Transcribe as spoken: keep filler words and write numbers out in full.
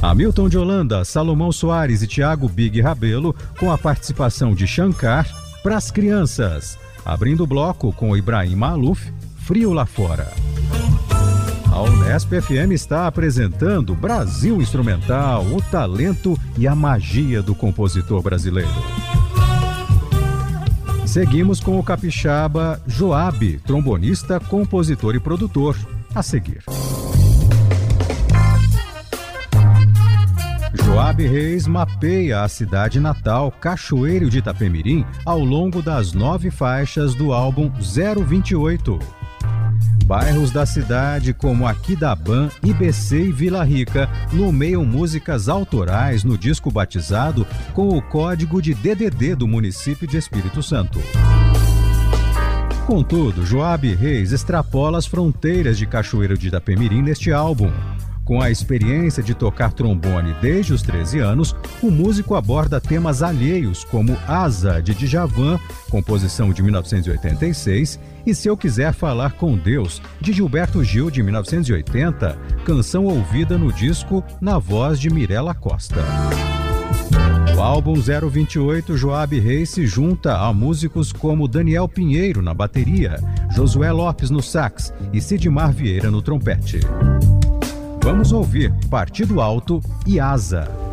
Hamilton de Holanda, Salomão Soares e Thiago Big Rabelo, com a participação de Shankar, Pras Crianças. Abrindo o bloco com Ibrahim Maluf, Frio Lá Fora. A Unesp F M está apresentando Brasil Instrumental, o talento e a magia do compositor brasileiro. Seguimos com o capixaba Joab, trombonista, compositor e produtor. A seguir. Joab Reis mapeia a cidade natal, Cachoeiro de Itapemirim, ao longo das nove faixas do álbum zero vinte e oito. Bairros da cidade como Aquidabã, I B C e Vila Rica nomeiam músicas autorais no disco batizado com o código de D D D do município de Espírito Santo. Contudo, Joab Reis extrapola as fronteiras de Cachoeiro de Itapemirim neste álbum. Com a experiência de tocar trombone desde os treze anos, o músico aborda temas alheios como Asa, de Djavan, composição de mil novecentos e oitenta e seis, e Se Eu Quiser Falar com Deus, de Gilberto Gil, de mil novecentos e oitenta, canção ouvida no disco na voz de Mirella Costa. O álbum zero vinte e oito, Joab Reis se junta a músicos como Daniel Pinheiro na bateria, Josué Lopes no sax e Sidmar Vieira no trompete. Vamos ouvir Partido Alto e Asa.